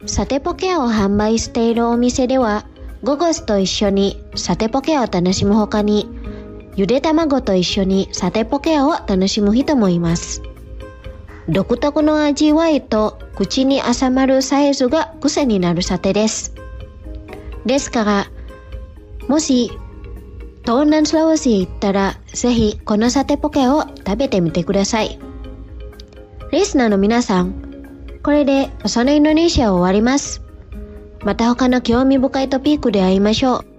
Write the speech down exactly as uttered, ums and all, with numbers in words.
サテポケを販売しているお店では、ゴゴスと一緒にサテポケを楽しむほかに、ゆで卵と一緒にサテポケを楽しむ人もいます。独特の味わいと口に挟まるサイズが癖になるサテです。ですから、もし東南スラワシへ行ったら、ぜひこのサテポケを食べてみてください。リスナーの皆さん、これでそのインドネシアを終わります。また他の興味深いトピックで会いましょう。